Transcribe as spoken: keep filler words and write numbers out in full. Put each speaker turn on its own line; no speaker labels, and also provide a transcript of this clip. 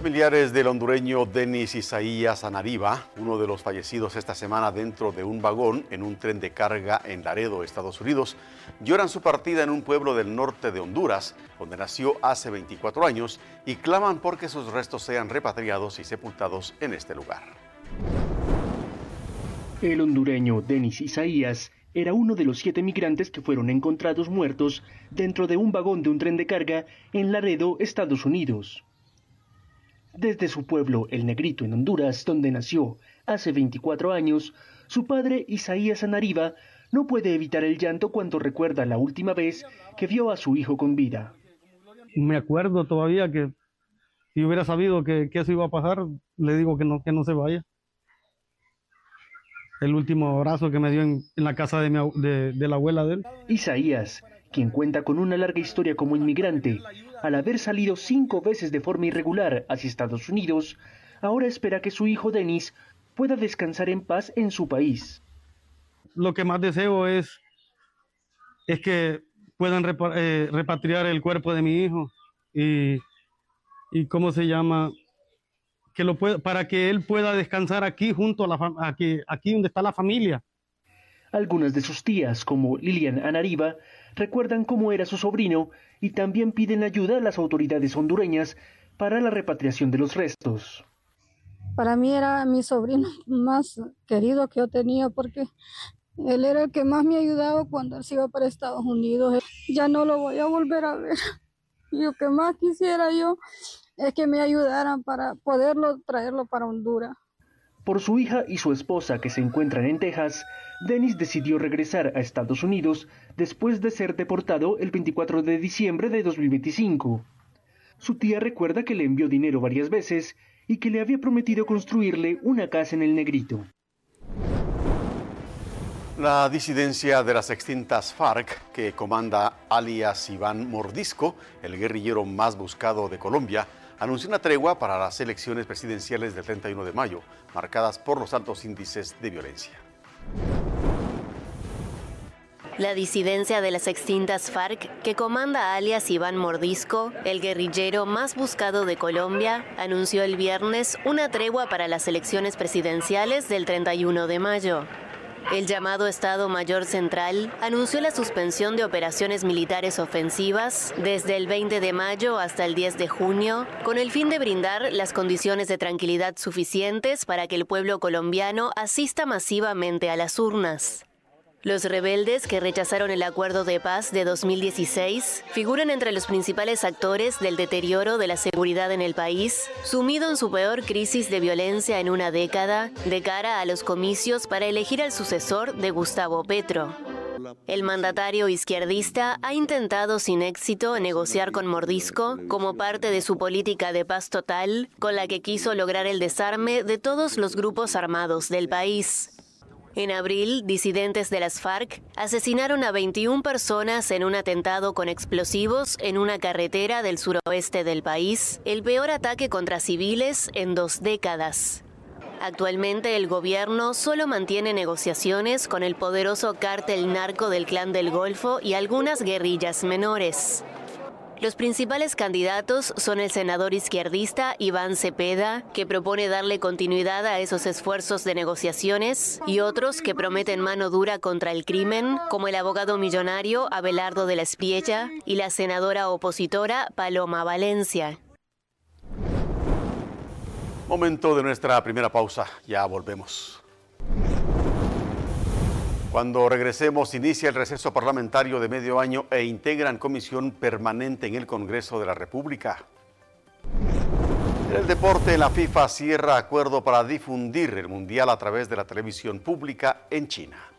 Familiares del hondureño Denis Isaías Anariba, uno de los fallecidos esta semana dentro de un vagón en un tren de carga en Laredo, Estados Unidos, lloran su partida en un pueblo del norte de Honduras, donde nació hace veinticuatro años, y claman porque sus restos sean repatriados y sepultados en este lugar.
El hondureño Denis Isaías era uno de los siete migrantes que fueron encontrados muertos dentro de un vagón de un tren de carga en Laredo, Estados Unidos. Desde su pueblo, El Negrito, en Honduras, donde nació hace veinticuatro años, su padre, Isaías Anariba, no puede evitar el llanto cuando recuerda la última vez que vio a su hijo con vida.
Me acuerdo todavía que si hubiera sabido que, que eso iba a pasar, le digo que no, que no se vaya. El último abrazo que me dio en, en la casa de, mi, de, de la abuela de él.
Isaías, quien cuenta con una larga historia como inmigrante, al haber salido cinco veces de forma irregular hacia Estados Unidos, ahora espera que su hijo Denis pueda descansar en paz en su país.
Lo que más deseo es, es que puedan repa eh, repatriar el cuerpo de mi hijo y, y ¿cómo se llama? Que lo pueda, para que él pueda descansar aquí junto a la aquí, aquí donde está la familia.
Algunas de sus tías, como Lilian Anariba, recuerdan cómo era su sobrino y también piden ayuda a las autoridades hondureñas para la repatriación de los restos.
Para mí era mi sobrino más querido que yo tenía porque él era el que más me ayudaba cuando él se iba para Estados Unidos. Ya no lo voy a volver a ver. Y lo que más quisiera yo es que me ayudaran para poderlo traerlo para Honduras.
Por su hija y su esposa que se encuentran en Texas, Denis decidió regresar a Estados Unidos después de ser deportado el veinticuatro de diciembre de dos mil veinticinco. Su tía recuerda que le envió dinero varias veces y que le había prometido construirle una casa en El Negrito.
La disidencia de las extintas FARC, que comanda alias Iván Mordisco, el guerrillero más buscado de Colombia, anunció una tregua para las elecciones presidenciales del treinta y uno de mayo, marcadas por los altos índices de violencia.
La disidencia de las extintas FARC, que comanda alias Iván Mordisco, el guerrillero más buscado de Colombia, anunció el viernes una tregua para las elecciones presidenciales del treinta y uno de mayo. El llamado Estado Mayor Central anunció la suspensión de operaciones militares ofensivas desde el veinte de mayo hasta el diez de junio, con el fin de brindar las condiciones de tranquilidad suficientes para que el pueblo colombiano asista masivamente a las urnas. Los rebeldes que rechazaron el acuerdo de paz de dos mil dieciséis figuran entre los principales actores del deterioro de la seguridad en el país, sumido en su peor crisis de violencia en una década, de cara a los comicios para elegir al sucesor de Gustavo Petro. El mandatario izquierdista ha intentado sin éxito negociar con Mordisco como parte de su política de paz total, con la que quiso lograr el desarme de todos los grupos armados del país. En abril, disidentes de las FARC asesinaron a veintiuna personas en un atentado con explosivos en una carretera del suroeste del país, el peor ataque contra civiles en dos décadas. Actualmente el gobierno solo mantiene negociaciones con el poderoso cártel narco del Clan del Golfo y algunas guerrillas menores. Los principales candidatos son el senador izquierdista Iván Cepeda, que propone darle continuidad a esos esfuerzos de negociaciones, y otros que prometen mano dura contra el crimen, como el abogado millonario Abelardo de la Espriella y la senadora opositora Paloma Valencia.
Momento de nuestra primera pausa, ya volvemos. Cuando regresemos, inicia el receso parlamentario de medio año e integran comisión permanente en el Congreso de la República. En el deporte, la FIFA cierra acuerdo para difundir el Mundial a través de la televisión pública en China.